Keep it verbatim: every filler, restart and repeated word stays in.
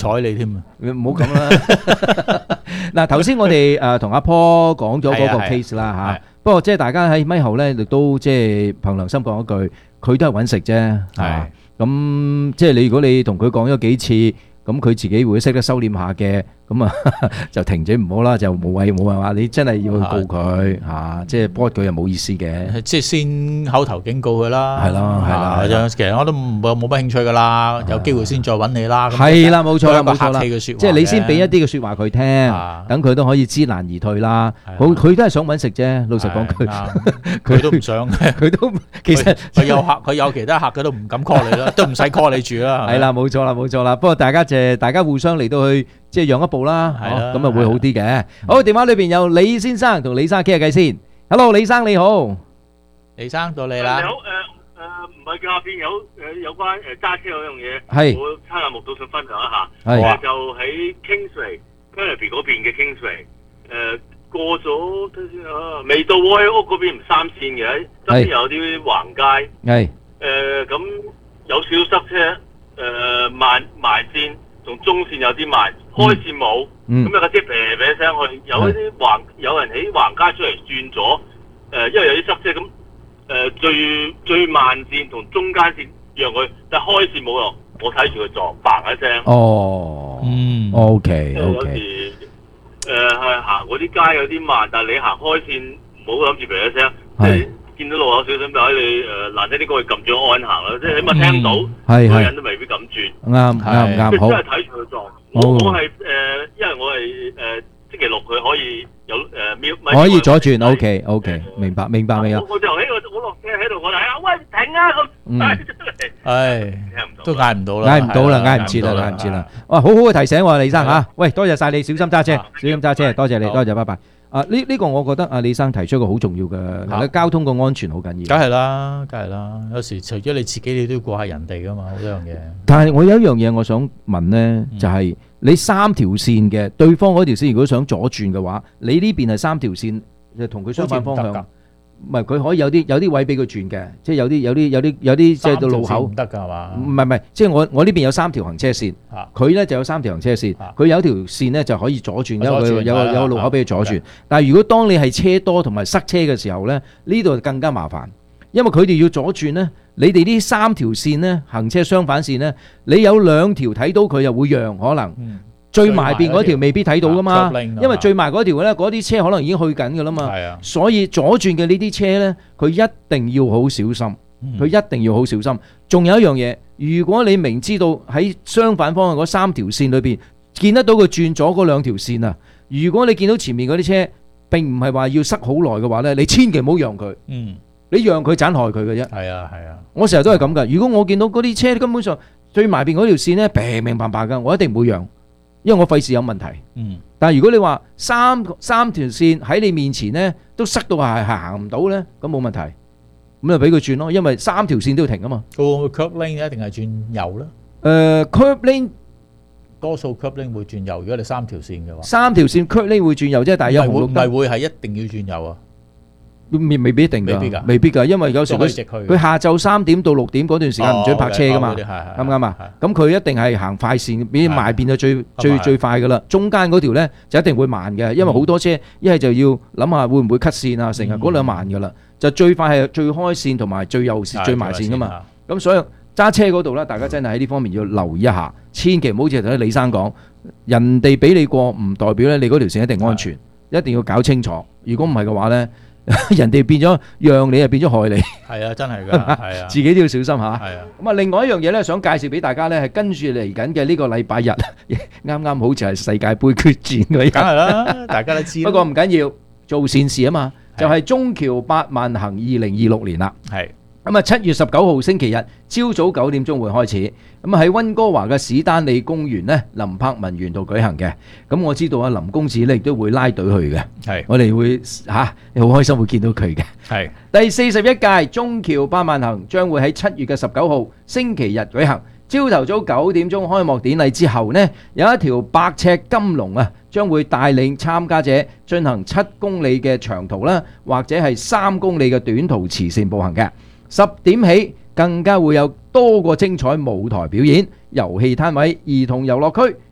睬你添啊！ 唔好咁啦。嗱，頭先我哋誒同阿 Paul 講咗嗰個 case 啦嚇，不過即係大家喺咪後咧，亦都即係憑良心講一句，佢都係揾食啫。係咁，即係你如果你同佢講咗幾次，咁佢自己會識得收斂下嘅。咁啊就停止唔好啦，就無謂冇話你真係要去告佢嚇，即係 board 佢又冇意思嘅， 即係先口頭警告佢啦， 係啦係啦， 其實我都冇冇乜興趣噶啦，有機會先再揾你啦。 係啦，冇錯啦，冇錯啦， 客氣嘅説話， 即係你先俾一啲嘅説話佢聽，等佢都可以知難而退啦。好，佢都係想揾食啫，老實講句， 佢都唔想嘅， 佢都其實佢有客，佢有其他客，佢都唔敢 call 你啦，都唔使 call 你住啦。 係啦，冇錯啦，冇錯啦。不過大家就大家互相嚟到去。即係讓一步啦，咁啊會好啲嘅。好，電話裏邊有李先生同李生傾下偈先。Hello，李生你好， 李生到你啦。 你好，誒誒，唔係叫阿邊有誒有關誒揸車嗰樣嘢， 係我親眼目睹想分享一下。 係就喺 Kingsway Burnaby 嗰邊嘅 Kingsway，誒過咗睇先啊，未到我喺屋嗰邊唔三線嘅，側邊有啲橫街。 係誒咁有少少塞車，誒慢慢線同中線有啲慢。開線冇，咁有架車啤啤聲去，有一啲橫有人喺橫街出嚟轉咗，誒，因為有啲塞車，咁誒最最慢線同中間線讓佢，但係開線冇用，我睇住佢撞，嘭一聲。 哦，嗯 ，OK OK。 有時誒係行嗰啲街有啲慢，但係你行開線唔好諗住啤一聲，即係見到路口小心就喺你誒難聽啲講，撳住安行啦，即係起碼聽到，個人都未必敢轉。 啱啱啱，好。 即係真係睇住佢撞。我我係誒，因為我係誒星期六佢可以有誒秒， 可以左轉。O K O K，明白明白明白。 我就喺個我落車喺度，我睇下，喂停啊咁，嗌出嚟。 唉，都嗌唔到啦， 嗌唔到啦，嗌唔切啦，嗌唔切啦。哇，好好嘅提醒喎，李生嚇。喂，多謝曬你，小心揸車，小心揸車，多謝你，多謝，拜拜。啊！呢呢個我覺得阿李生提出一個好重要嘅，交通個安全好緊要。 梗係啦，梗係啦。有時除咗你自己，你都要顧下人哋噶嘛，好多樣嘢。 但係我有一樣嘢我想問呢，就係你三條線嘅，對方嗰條線如果想左轉嘅話，你呢邊係三條線，就同佢相反方向。唔係佢可以有啲有啲位俾佢轉嘅，即係有啲有啲有啲有啲即係到路口唔得㗎係嘛？ 唔係唔係，即係我我呢邊有三條行車線，佢咧就有三條行車線，佢有條線咧就可以左轉，有個有個有個路口俾佢左轉。但係如果當你係車多同埋塞車嘅時候咧，呢度更加麻煩，因為佢哋要左轉咧，你哋呢三條線咧行車相反線咧，你有兩條睇到佢又會讓可能。最埋邊嗰條未必睇到噶嘛，因為最埋嗰條咧，嗰啲車可能已經去緊噶啦嘛，所以左轉嘅呢啲車咧，佢一定要好小心，佢一定要好小心。仲有一樣嘢，如果你明知道喺相反方向嗰三條線裏邊見得到佢轉咗嗰兩條線啊，如果你見到前面嗰啲車並唔係話要塞好耐嘅話咧，你千祈唔好讓佢， 嗯， 你讓佢盞害佢嘅啫。 係啊係啊， 我成日都係咁噶。如果我見到嗰啲車根本上最埋邊嗰條線咧，明明白白噶，我一定唔會讓。因為我費事有問題，嗯，但係如果你話三三條線喺你面前咧，都塞到係係行唔到咧，咁冇問題，咁就俾佢轉咯，因為三條線都要停啊嘛。 會唔會 curb lane 一定係轉右咧？ 誒 curb lane 多數 curb lane 會轉右，如果你三條線嘅話， 三條線 curb lane 會轉右啫，但係有紅綠燈， 唔係會係一定要轉右啊？ 未未必一定㗎，未必㗎，未必㗎，因為有時佢佢下晝三點到六點嗰段時間唔准泊車㗎嘛，啱唔啱啊？咁佢一定係行快線，變埋變咗最最最快㗎啦。中間嗰條咧就一定會慢嘅，因為好多車一係就要諗下會唔會 cut 線啊，成日嗰兩慢㗎啦。就最快係最開線同埋最右線最埋線㗎嘛。咁所以揸車嗰度咧，大家真係喺呢方面要留意一下，千祈唔好似頭先李生講，人哋俾你過唔代表咧你嗰條線一定安全，一定要搞清楚。如果唔係嘅話咧，人哋變咗讓你，又變咗害你。 係啊，真係㗎，係啊， 自己都要小心嚇。 係啊。 咁啊，另外一樣嘢咧，想介紹俾大家咧，係跟住嚟緊嘅呢個禮拜日，啱啱好似係世界盃決戰嗰日。梗係啦，大家都知。 不過唔緊要，做善事啊嘛，就係中橋八萬行二零二六年啦。係。咁啊，七月十九號星期日朝早九點鐘會開始，咁喺溫哥華嘅史丹利公園咧，林柏文園度舉行嘅。咁我知道啊，林公子咧亦都會拉隊去嘅。係，我哋會嚇，好開心會見到佢嘅。係。第四十一屆中橋八萬行將會喺七月嘅十九號星期日舉行，朝頭早九點鐘開幕典禮之後呢，有一條百尺金龍啊，將會帶領參加者進行七公里嘅長途啦，或者係三公里嘅短途慈善步行嘅。十點起更加會有多個精彩舞台表演、遊戲攤位、兒童遊樂區、